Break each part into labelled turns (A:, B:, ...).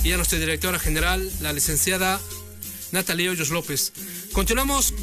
A: y a nuestra directora general, la licenciada Natalia Hoyos López. Continuamos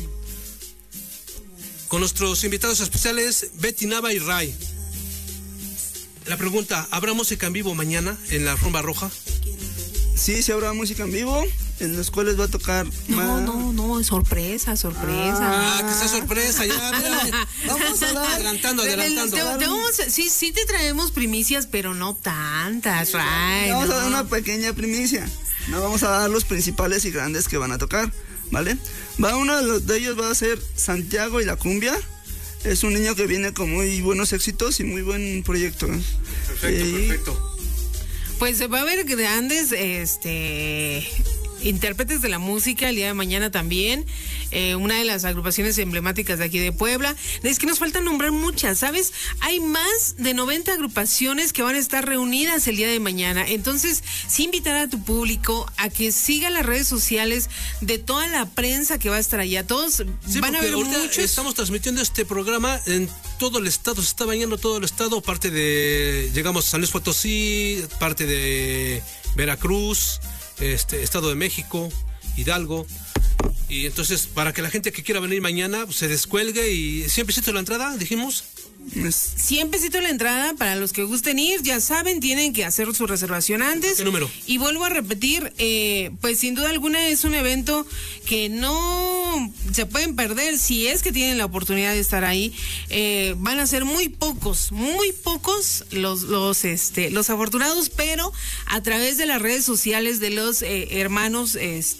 A: con nuestros invitados especiales, Betty Nava y Ray. La pregunta, ¿habrá música en vivo mañana en la Alfombra Roja?
B: Sí, habrá música en vivo. En los cuales va a tocar...
C: No, sorpresa.
A: Que sea sorpresa, ya, mira. Vamos a dar. Adelantando.
C: Sí te traemos primicias, pero no tantas, Ray.
B: Vamos a dar una pequeña primicia. No vamos a dar los principales y grandes que van a tocar, ¿vale? Uno de ellos va a ser Santiago y la Cumbia. Es un niño que viene con muy buenos éxitos y muy buen proyecto.
A: Perfecto.
C: Pues va a haber grandes intérpretes de la música el día de mañana también. Una de las agrupaciones emblemáticas de aquí de Puebla. Es que nos falta nombrar muchas, ¿sabes? Hay más de 90 agrupaciones que van a estar reunidas el día de mañana. Entonces, sí invitar a tu público a que siga las redes sociales de toda la prensa que va a estar allá. Todos van a ver muchos.
A: Estamos transmitiendo este programa en todo el estado, se está bañando todo el estado, llegamos a San Luis Potosí, parte de Veracruz, Estado de México, Hidalgo. Y entonces, para que la gente que quiera venir mañana pues, se descuelgue. Y $100 pesitos la entrada, dijimos.
C: 100 pesitos la entrada. Para los que gusten ir, ya saben, tienen que hacer su reservación antes.
A: ¿Qué número?
C: Y vuelvo a repetir, pues sin duda alguna es un evento que no se pueden perder si es que tienen la oportunidad de estar ahí. Van a ser muy pocos los afortunados, pero a través de las redes sociales de los hermanos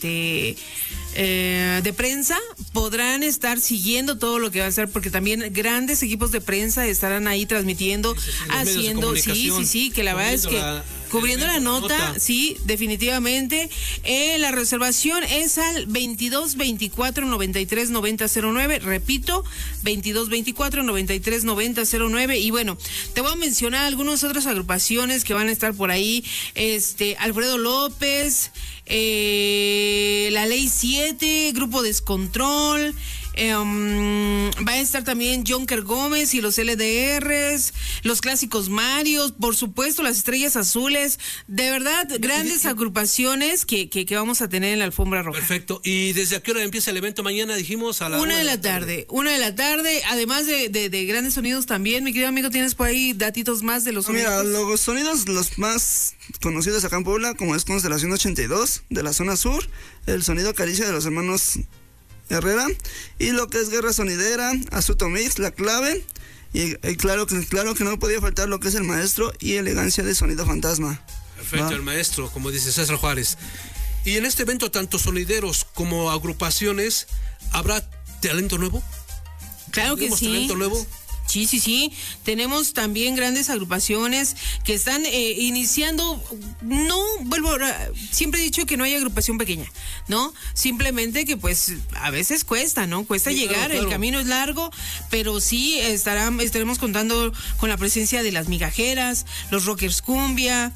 C: de prensa podrán estar siguiendo todo lo que va a hacer, porque también grandes equipos de prensa estarán ahí transmitiendo, haciendo, sí, que la verdad es que cubriendo la nota, sí, definitivamente. La reservación es al 22 24 93 90 09, repito, 22 24 93 90 09. Y bueno, te voy a mencionar algunas otras agrupaciones que van a estar por ahí. Alfredo López, La Ley 7, Grupo Descontrol. Va a estar también Jonker Gómez y los LDRs, los Clásicos Marios, por supuesto las Estrellas Azules. De verdad, grandes agrupaciones que vamos a tener en la Alfombra Roja.
A: Perfecto. ¿Y desde a qué hora empieza el evento mañana? Dijimos a la
C: 1 de la tarde. 1 de la tarde, además de grandes sonidos también. Mi querido amigo, ¿tienes por ahí datitos más de los sonidos?
B: Mira, los sonidos los más conocidos acá en Puebla, como es Constelación 82 de la zona sur, el sonido Caricia de los hermanos Herrera, y lo que es Guerra Sonidera, Astuto Mix, La Clave, y claro que no podía faltar lo que es el maestro y elegancia de Sonido Fantasma.
A: Perfecto, el maestro, como dice César Juárez. Y en este evento, tanto sonideros como agrupaciones, ¿habrá talento nuevo?
C: Claro que sí. ¿Talento nuevo? Sí. Tenemos también grandes agrupaciones que están iniciando. Siempre he dicho que no hay agrupación pequeña, ¿no? Simplemente que pues a veces cuesta, ¿no? Cuesta llegar, claro. El camino es largo, pero sí estaremos contando con la presencia de las Migajeras, los Rockers Cumbia,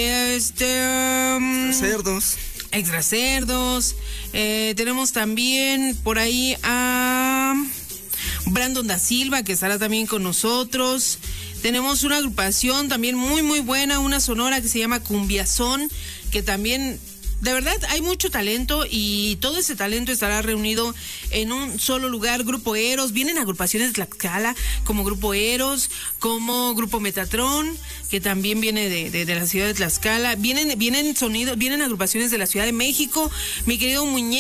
C: Extra Cerdos. Tenemos también por ahí a Brandon da Silva, que estará también con nosotros. Tenemos una agrupación también muy muy buena, una sonora que se llama Cumbiazón, que también, de verdad, hay mucho talento y todo ese talento estará reunido en un solo lugar. Grupo Eros, vienen agrupaciones de Tlaxcala como Grupo Eros, como Grupo Metatron, que también viene de la ciudad de Tlaxcala. Vienen agrupaciones de la Ciudad de México, mi querido Muñe.